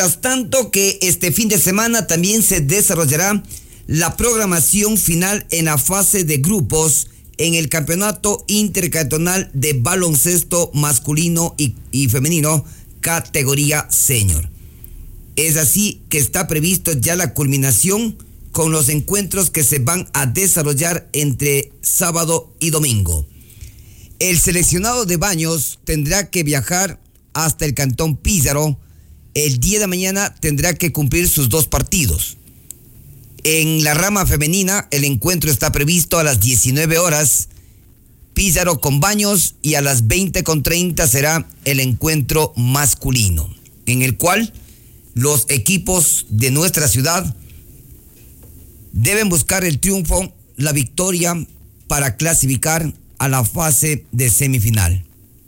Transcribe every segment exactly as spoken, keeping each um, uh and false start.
Mientras tanto que este fin de semana también se desarrollará la programación final en la fase de grupos en el Campeonato Intercantonal de Baloncesto Masculino y, y Femenino, categoría senior. Es así que está previsto ya la culminación con los encuentros que se van a desarrollar entre sábado y domingo. El seleccionado de Baños tendrá que viajar hasta el Cantón Píllaro. El día de mañana tendrá que cumplir sus dos partidos. En la rama femenina, el encuentro está previsto a las diecinueve horas, Píllaro con Baños, y a las veinte con treinta será el encuentro masculino, en el cual los equipos de nuestra ciudad deben buscar el triunfo, la victoria, para clasificar a la fase de semifinal.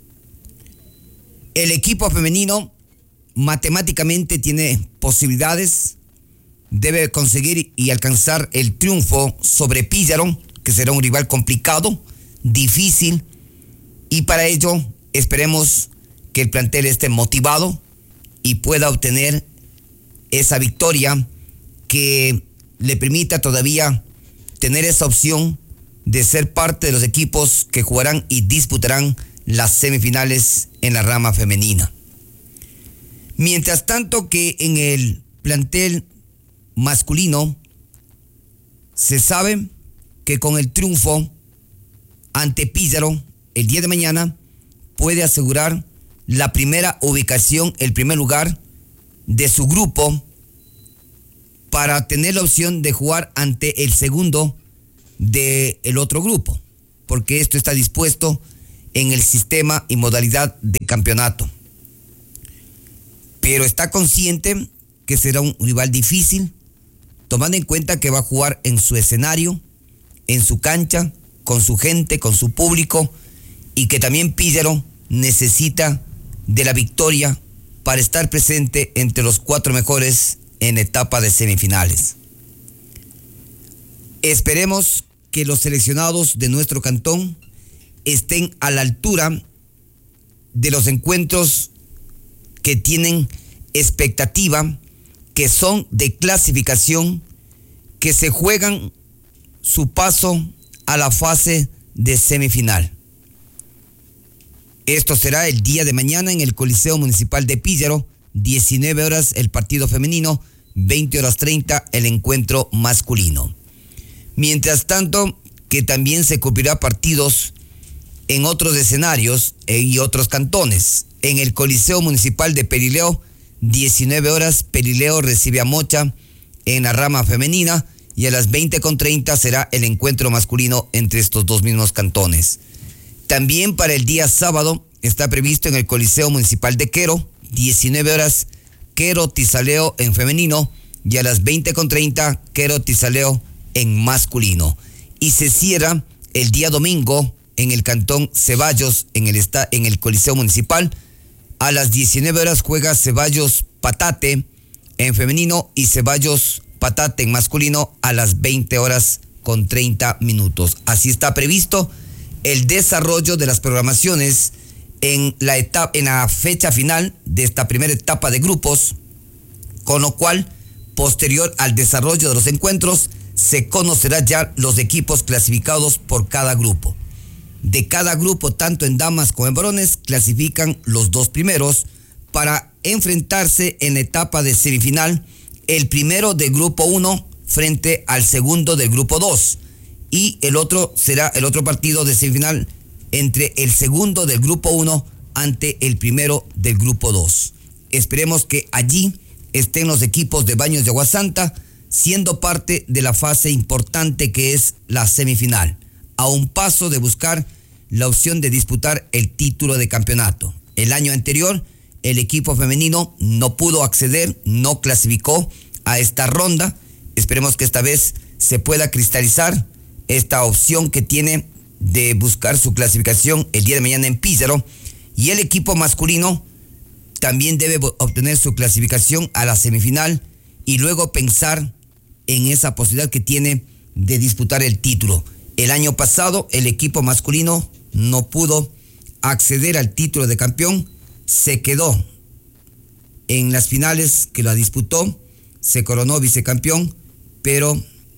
El equipo femenino matemáticamente tiene posibilidades, debe conseguir y alcanzar el triunfo sobre Píllaro, que será un rival complicado, difícil, y para ello esperemos que el plantel esté motivado y pueda obtener esa victoria que le permita todavía tener esa opción de ser parte de los equipos que jugarán y disputarán las semifinales en la rama femenina. Mientras tanto que en el plantel masculino se sabe que con el triunfo ante Píllaro el día de mañana puede asegurar la primera ubicación, el primer lugar de su grupo, para tener la opción de jugar ante el segundo del otro grupo, porque esto está dispuesto en el sistema y modalidad de campeonato. Pero está consciente que será un rival difícil, tomando en cuenta que va a jugar en su escenario, en su cancha, con su gente, con su público, y que también Píllaro necesita de la victoria para estar presente entre los cuatro mejores en etapa de semifinales. Esperemos que los seleccionados de nuestro cantón estén a la altura de los encuentros que tienen expectativa, que son de clasificación, que se juegan su paso a la fase de semifinal. Esto será el día de mañana en el Coliseo Municipal de Píllaro, diecinueve horas el partido femenino, veinte horas treinta el encuentro masculino. Mientras tanto, que también se cumplirá partidos en otros escenarios y otros cantones. En el Coliseo Municipal de Perileo, diecinueve horas, Perileo recibe a Mocha en la rama femenina, y a las veinte con treinta será el encuentro masculino entre estos dos mismos cantones. También para el día sábado está previsto en el Coliseo Municipal de Quero, diecinueve horas, Quero Tizaleo en femenino, y a las veinte con treinta Quero Tizaleo en masculino. Y se cierra el día domingo en el cantón Ceballos, en el, esta, en el Coliseo Municipal. A las diecinueve horas juega Ceballos Patate en femenino y Ceballos Patate en masculino a las veinte horas con treinta minutos. Así está previsto el desarrollo de las programaciones en la etapa, en la fecha final de esta primera etapa de grupos, con lo cual, posterior al desarrollo de los encuentros, se conocerá ya los equipos clasificados por cada grupo. De cada grupo, tanto en damas como en varones, clasifican los dos primeros para enfrentarse en la etapa de semifinal, el primero del grupo uno frente al segundo del grupo dos, y el otro será el otro partido de semifinal entre el segundo del grupo uno ante el primero del grupo dos. Esperemos que allí estén los equipos de Baños de Agua Santa, siendo parte de la fase importante que es la semifinal, a un paso de buscar la opción de disputar el título de campeonato. El año anterior, el equipo femenino no pudo acceder, no clasificó a esta ronda. Esperemos que esta vez se pueda cristalizar esta opción que tiene de buscar su clasificación el día de mañana en Píllaro, y el equipo masculino también debe obtener su clasificación a la semifinal y luego pensar en esa posibilidad que tiene de disputar el título. El año pasado el equipo masculino no pudo acceder al título de campeón, se quedó en las finales que la disputó, se coronó vicecampeón, pero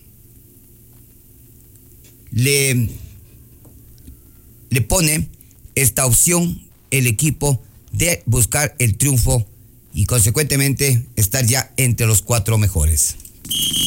le, le pone esta opción el equipo de buscar el triunfo y consecuentemente estar ya entre los cuatro mejores.